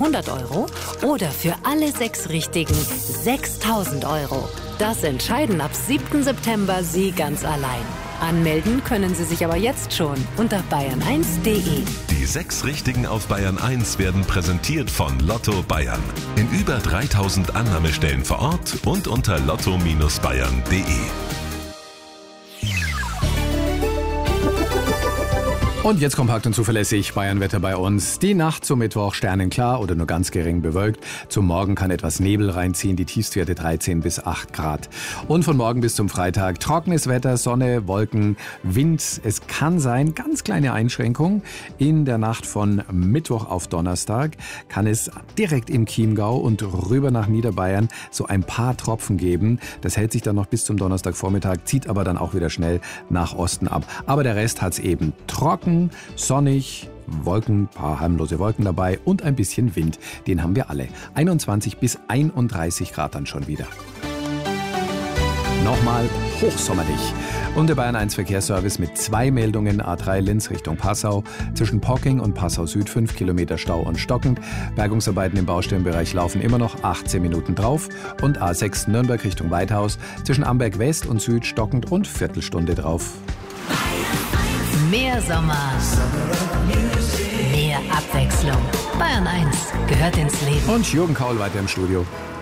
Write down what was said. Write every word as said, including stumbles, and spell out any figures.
hundert Euro oder für alle sechs Richtigen sechstausend Euro. Das entscheiden ab siebten September Sie ganz allein. Anmelden können Sie sich aber jetzt schon unter bayern eins punkt de. Die sechs Richtigen auf Bayern eins werden präsentiert von Lotto Bayern. In über dreitausend Annahmestellen vor Ort und unter lotto Bindestrich bayern punkt de. Und jetzt kompakt und zuverlässig Bayernwetter bei uns. Die Nacht zum Mittwoch sternenklar oder nur ganz gering bewölkt. Zum Morgen kann etwas Nebel reinziehen, die Tiefstwerte dreizehn bis acht Grad. Und von morgen bis zum Freitag trockenes Wetter, Sonne, Wolken, Wind. Es kann sein, ganz kleine Einschränkung. In der Nacht von Mittwoch auf Donnerstag kann es direkt im Chiemgau und rüber nach Niederbayern so ein paar Tropfen geben. Das hält sich dann noch bis zum Donnerstagvormittag, zieht aber dann auch wieder schnell nach Osten ab. Aber der Rest hat's eben trocken, sonnig, Wolken, paar harmlose Wolken dabei und ein bisschen Wind. Den haben wir alle. einundzwanzig bis einunddreißig Grad dann schon wieder. Nochmal hochsommerlich. Und der Bayern eins Verkehrsservice mit zwei Meldungen. A drei Linz Richtung Passau. Zwischen Pocking und Passau Süd fünf Kilometer Stau und stockend. Bergungsarbeiten im Baustellenbereich laufen immer noch achtzehn Minuten drauf. Und A sechs Nürnberg Richtung Weidhaus. Zwischen Amberg West und Süd stockend und Viertelstunde drauf. Mehr Sommer, mehr Abwechslung. Bayern eins gehört ins Leben. Und Jürgen Kaul weiter im Studio.